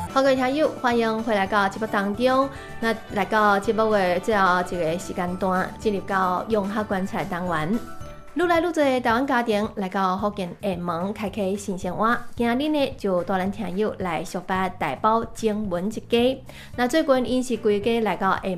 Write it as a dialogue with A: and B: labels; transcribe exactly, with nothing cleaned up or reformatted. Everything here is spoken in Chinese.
A: 好，各位听友，欢迎回来到节目当中。那来到节目的最后一个时间段，进入到用客观察单元。愈来愈多的台湾家庭来到福建厦门开启新生活，今日呢就带咱听友来抒发大包经文一家。那最近因是规家来到厦